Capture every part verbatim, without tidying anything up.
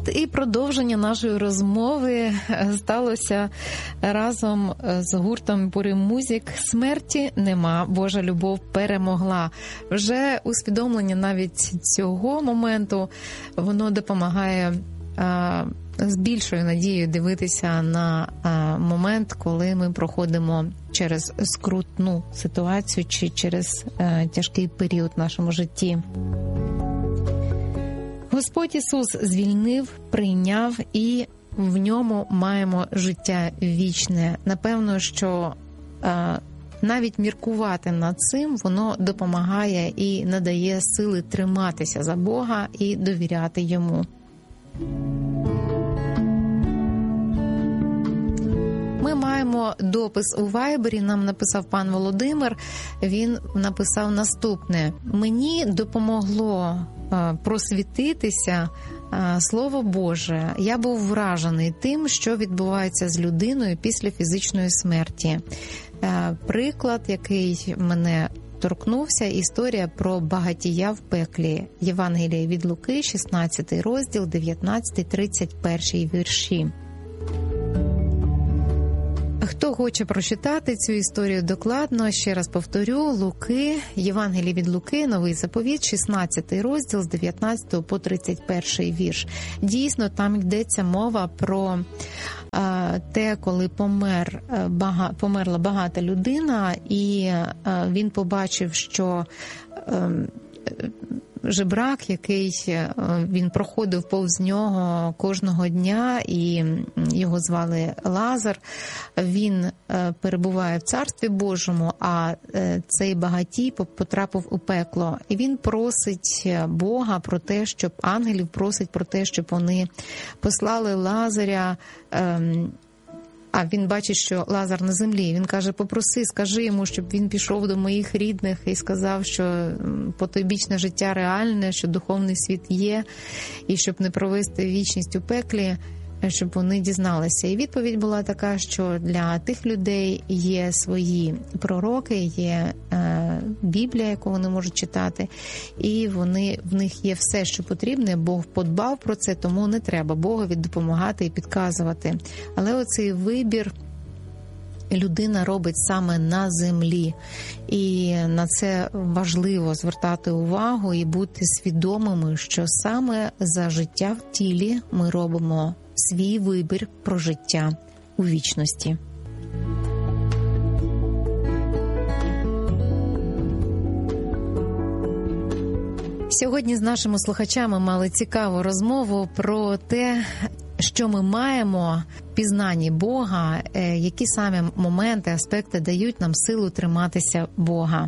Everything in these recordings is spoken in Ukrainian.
От і продовження нашої розмови сталося разом з гуртом Бурі Музик. Смерті нема, Божа любов перемогла. Вже усвідомлення навіть цього моменту, воно допомагає а, з більшою надією дивитися на а, момент, коли ми проходимо через скрутну ситуацію чи через а, тяжкий період в нашому житті. Господь Ісус звільнив, прийняв, і в ньому маємо життя вічне. Напевно, що а, навіть міркувати над цим, воно допомагає і надає сили триматися за Бога і довіряти Йому. Ми маємо допис у Вайбері, нам написав пан Володимир, він написав наступне. Мені допомогло просвітитися Слово Боже. Я був вражений тим, що відбувається з людиною після фізичної смерті. Приклад, який мене торкнувся, історія про багатія в пеклі. Євангеліє від Луки, шістнадцятий розділ, дев'ятнадцятий тридцять перший вірші. Хто хоче прочитати цю історію докладно, ще раз повторю, Луки, Євангеліє від Луки, Новий Заповіт, шістнадцятий розділ з дев'ятнадцятого по тридцять перший вірш. Дійсно, там йдеться мова про а, те, коли помер, бага, померла багата людина, і а, він побачив, що а, жебрак, який він проходив повз нього кожного дня, і його звали Лазар, він перебуває в Царстві Божому, а цей багатій потрапив у пекло. І він просить Бога про те, щоб ангелів просить про те, щоб вони послали Лазаря. А він бачить, що Лазар на землі. Він каже, попроси, скажи йому, щоб він пішов до моїх рідних і сказав, що потойбічне життя реальне, що духовний світ є, і щоб не провести вічність у пеклі, щоб вони дізналися. І відповідь була така, що для тих людей є свої пророки, є е, Біблія, яку вони можуть читати, і вони, в них є все, що потрібне. Бог подбав про це, тому не треба Богові допомагати і підказувати. Але оцей вибір людина робить саме на землі. І на це важливо звертати увагу і бути свідомими, що саме за життя в тілі ми робимо свій вибір про життя у вічності. Сьогодні з нашими слухачами мали цікаву розмову про те, що ми маємо в пізнанні Бога, які саме моменти, аспекти дають нам силу триматися Бога.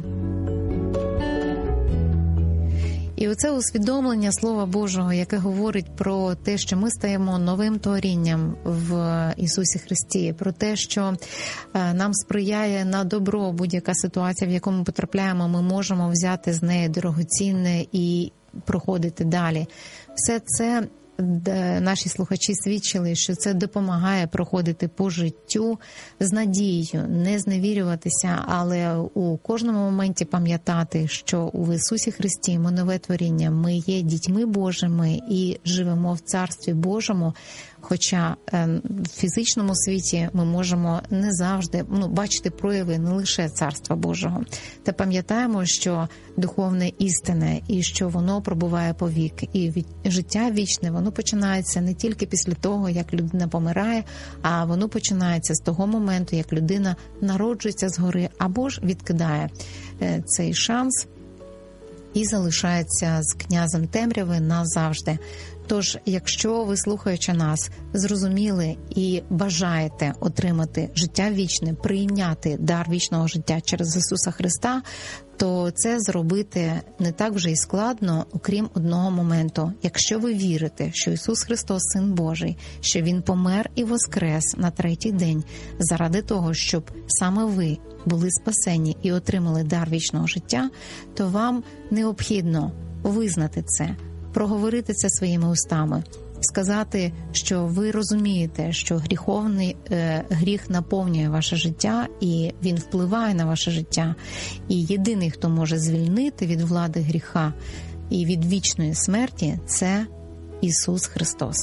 І оце усвідомлення Слова Божого, яке говорить про те, що ми стаємо новим творінням в Ісусі Христі, про те, що нам сприяє на добро будь-яка ситуація, в яку ми потрапляємо, ми можемо взяти з неї дорогоцінне і проходити далі. Все це наші слухачі свідчили, що це допомагає проходити по життю з надією, не зневірюватися, але у кожному моменті пам'ятати, що у Ісусі Христі ми нове творіння, ми є дітьми Божими і живемо в Царстві Божому, хоча в фізичному світі ми можемо не завжди ну, бачити прояви не лише Царства Божого. Та пам'ятаємо, що духовне істинне і що воно пробуває повік. І життя вічне, воно починається не тільки після того, як людина помирає, а воно починається з того моменту, як людина народжується згори або ж відкидає цей шанс і залишається з князем темряви назавжди. Тож, якщо ви, слухаючи нас, зрозуміли і бажаєте отримати життя вічне, прийняти дар вічного життя через Ісуса Христа, то це зробити не так вже й складно, окрім одного моменту. Якщо ви вірите, що Ісус Христос – Син Божий, що Він помер і воскрес на третій день заради того, щоб саме ви були спасені і отримали дар вічного життя, то вам необхідно визнати це, проговорити це своїми устами, сказати, що ви розумієте, що гріховний е, гріх наповнює ваше життя і він впливає на ваше життя. І єдиний, хто може звільнити від влади гріха і від вічної смерті – це Ісус Христос.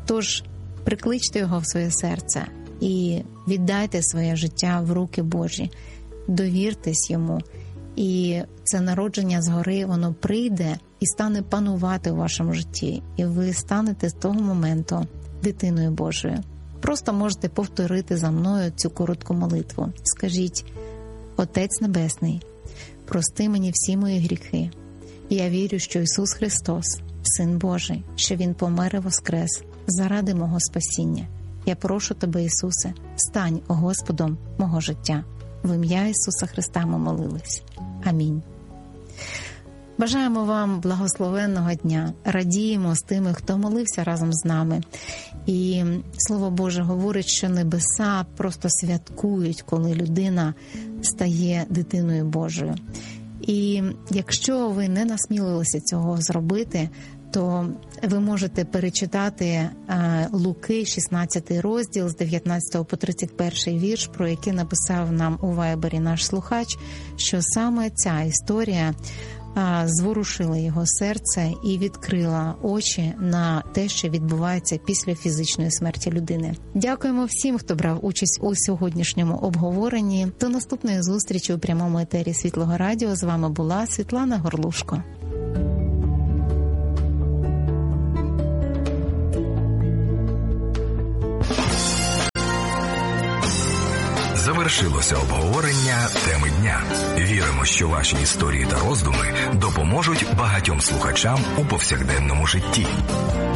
Тож прикличте його в своє серце і віддайте своє життя в руки Божі. Довіртесь йому. І це народження згори, воно прийде і стане панувати у вашому житті. І ви станете з того моменту дитиною Божою. Просто можете повторити за мною цю коротку молитву. Скажіть: Отець Небесний, прости мені всі мої гріхи. Я вірю, що Ісус Христос, Син Божий, що Він помер і воскрес заради мого спасіння. Я прошу Тебе, Ісусе, стань Господом мого життя. В ім'я Ісуса Христа ми молились. Амінь. Бажаємо вам благословенного дня. Радіємо з тими, хто молився разом з нами. І Слово Боже говорить, що небеса просто святкують, коли людина стає дитиною Божою. І якщо ви не насмілилися цього зробити, то ви можете перечитати Луки, шістнадцятий розділ, з дев'ятнадцятого по тридцять перший вірш, про який написав нам у Вайбері наш слухач, що саме ця історія зворушила його серце і відкрила очі на те, що відбувається після фізичної смерті людини. Дякуємо всім, хто брав участь у сьогоднішньому обговоренні. До наступної зустрічі у прямому етері Світлого Радіо. З вами була Світлана Горлушко. Завершилося обговорення теми дня. Віримо, що ваші історії та роздуми допоможуть багатьом слухачам у повсякденному житті.